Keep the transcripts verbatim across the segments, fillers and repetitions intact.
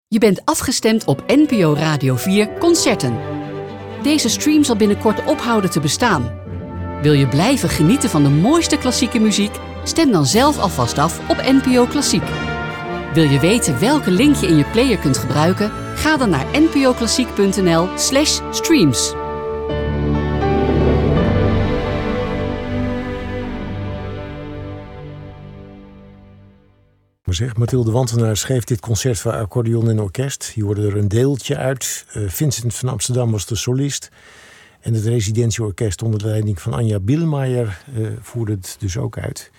Je bent afgestemd op N P O Radio vier Concerten. Deze stream zal binnenkort ophouden te bestaan. Wil je blijven genieten van de mooiste klassieke muziek? Stem dan zelf alvast af op N P O Klassiek. Wil je weten welke link je in je player kunt gebruiken? Ga dan naar npoklassiek.nl slash streams. Zeg, Mathilde Wantenaar schreef dit concert voor accordeon en orkest. Hier hoorde er een deeltje uit. Uh, Vincent van Amsterdam was de solist. En het residentieorkest onder de leiding van Anja Bielmeijer uh, voerde het dus ook uit.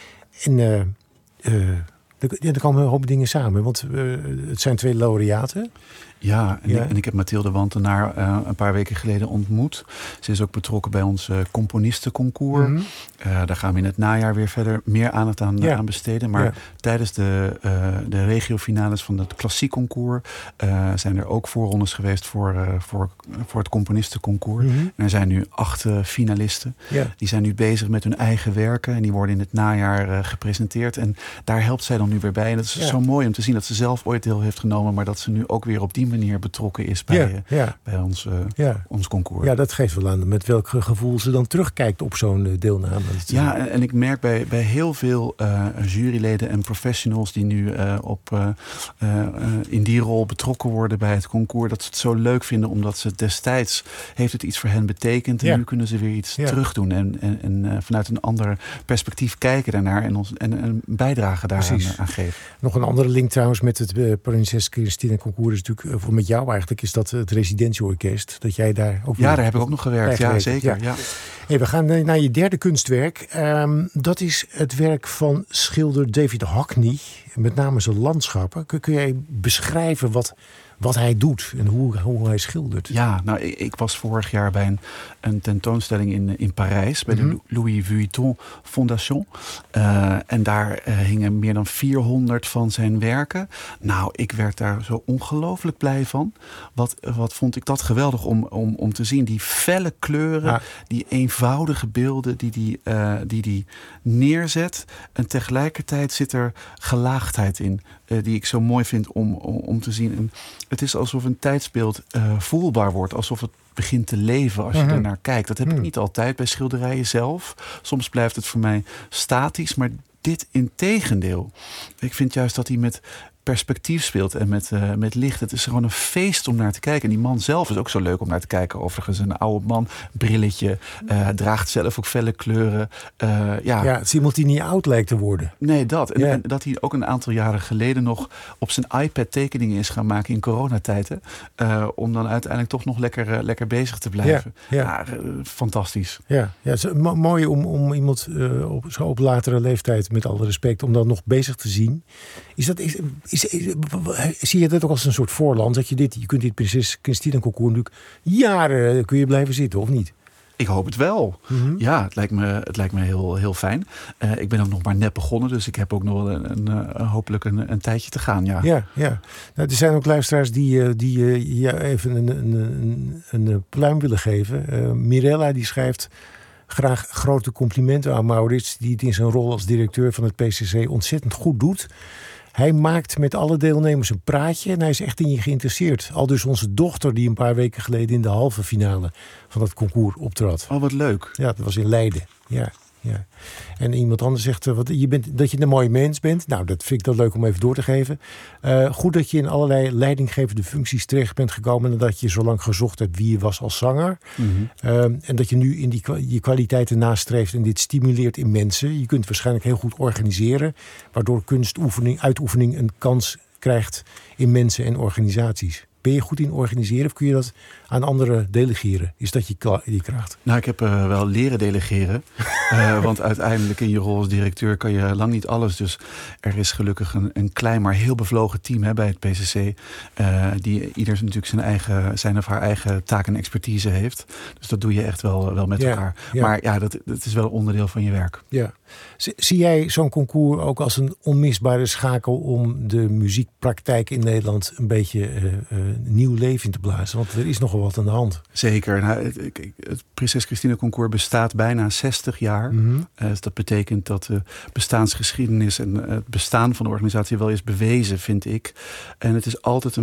En uh, uh, er, ja, er komen een hoop dingen samen. Want uh, het zijn twee laureaten. Ja, en, ja. Ik, en ik heb Mathilde Wantenaar uh, een paar weken geleden ontmoet. Ze is ook betrokken bij ons uh, componistenconcours. Mm-hmm. Uh, daar gaan we in het najaar weer verder meer aandacht aan, ja. aan besteden. Maar ja. tijdens de, uh, de regiofinales van het klassiek concours uh, zijn er ook voorrondes geweest voor, uh, voor, voor het componistenconcours. Mm-hmm. En er zijn nu acht uh, finalisten. Ja. Die zijn nu bezig met hun eigen werken. En die worden in het najaar uh, gepresenteerd. En daar helpt zij dan nu weer bij. En dat is ja. zo mooi om te zien dat ze zelf ooit deel heeft genomen. Maar dat ze nu ook weer op die manier betrokken is bij, ja, ja. bij ons, uh, ja. ons concours. Ja, dat geeft wel aan met welk gevoel ze dan terugkijkt op zo'n uh, deelname. Ja, en, en ik merk bij, bij heel veel uh, juryleden en professionals die nu uh, op, uh, uh, in die rol betrokken worden bij het concours, dat ze het zo leuk vinden, omdat ze destijds heeft het iets voor hen betekend. En ja. nu kunnen ze weer iets ja. terugdoen en, en, en uh, vanuit een ander perspectief kijken daarnaar en, ons, en een bijdrage daaraan aan geven. Nog een andere link trouwens met het uh, Prinses Christina concours is natuurlijk uh, voor met jou eigenlijk is dat het residentieorkest. Dat jij daar ook Ja, daar heb ik ook nog gewerkt. Ja, zeker. Ja. Ja. Hey, we gaan naar je derde kunstwerk. Um, dat is het werk van schilder David Hockney. Met name zijn landschappen. Kun, kun jij beschrijven wat, wat hij doet en hoe, hoe hij schildert? Ja, nou, ik, ik was vorig jaar bij een, een tentoonstelling in, in Parijs. Bij mm-hmm. de Louis Vuitton Fondation. Uh, en daar uh, hingen meer dan vierhonderd van zijn werken. Nou, ik werd daar zo ongelooflijk blij van. Wat, wat vond ik dat geweldig om, om, om te zien. Die felle kleuren, ja. die eenvoudige beelden die die, uh, die die neerzet. En tegelijkertijd zit er gelaagdheid in. Uh, die ik zo mooi vind om, om, om te zien. En het is alsof een tijdsbeeld uh, voelbaar wordt. Alsof het begint te leven als je uh-huh. er naar kijkt. Dat heb ik niet altijd bij schilderijen zelf. Soms blijft het voor mij statisch. Maar dit integendeel. Ik vind juist dat hij met perspectief speelt en met, uh, met licht. Het is gewoon een feest om naar te kijken. En die man zelf is ook zo leuk om naar te kijken. Overigens een oude man, brilletje, uh, draagt zelf ook felle kleuren. Uh, ja. ja, het is iemand die niet oud lijkt te worden. Nee, dat. En, ja. en dat hij ook een aantal jaren geleden nog op zijn iPad tekeningen is gaan maken in coronatijden. Uh, om dan uiteindelijk toch nog lekker, uh, lekker bezig te blijven. Ja, ja. ja uh, fantastisch. Ja, ja, het is mo- mooi om, om iemand uh, op, zo op latere leeftijd, met alle respect, om dan nog bezig te zien. Is dat... Is, Is, is, zie je dat ook als een soort voorland? Dat je dit, je kunt dit Prinses Christina concours natuurlijk jaren kun je blijven zitten, of niet? Ik hoop het wel. Mm-hmm. Ja, het lijkt me, het lijkt me heel, heel fijn. Uh, ik ben ook nog maar net begonnen, dus ik heb ook nog een, een, een, hopelijk een, een tijdje te gaan. Ja, ja. ja. Nou, er zijn ook luisteraars die, die uh, ja, even een, een, een, een pluim willen geven. Uh, Mirella die schrijft graag grote complimenten aan Maurits, die het in zijn rol als directeur van het P C C ontzettend goed doet. Hij maakt met alle deelnemers een praatje en hij is echt in je geïnteresseerd. Al dus onze dochter die een paar weken geleden in de halve finale van het concours optrad. Oh, wat leuk. Ja, dat was in Leiden. Ja, ja. En iemand anders zegt uh, wat, je bent, dat je een mooie mens bent. Nou, dat vind ik dat leuk om even door te geven. Uh, goed dat je in allerlei leidinggevende functies terecht bent gekomen en dat je zo lang gezocht hebt wie je was als zanger. Mm-hmm. Uh, en dat je nu in die, je kwaliteiten nastreeft en dit stimuleert in mensen. Je kunt waarschijnlijk heel goed organiseren, waardoor kunstoefening, uitoefening een kans krijgt in mensen en organisaties. Ben je goed in organiseren of kun je dat aan anderen delegeren? Is dat je, je kracht? Nou, ik heb uh, wel leren delegeren. uh, want uiteindelijk in je rol als directeur kan je lang niet alles. Dus er is gelukkig een, een klein maar heel bevlogen team hè, bij het P C C. Uh, die ieder natuurlijk zijn, eigen, zijn of haar eigen taak en expertise heeft. Dus dat doe je echt wel, wel met ja, elkaar. Ja. Maar ja, dat, dat is wel onderdeel van je werk. Ja. Zie jij zo'n concours ook als een onmisbare schakel om de muziekpraktijk in Nederland een beetje uh, uh, nieuw leven in te blazen? Want er is nogal wat aan de hand. Zeker. Nou, het, het Prinses Christina concours bestaat bijna zestig jaar. Mm-hmm. Uh, dus dat betekent dat de bestaansgeschiedenis en het bestaan van de organisatie wel is bewezen, vind ik. En het is altijd een